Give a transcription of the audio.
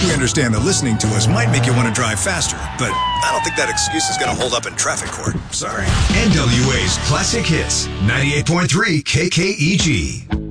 We understand that listening to us might make you want to drive faster, but I don't think that excuse is going to hold up in traffic court. Sorry. NWA's Classic Hits, 98.3 KKEG.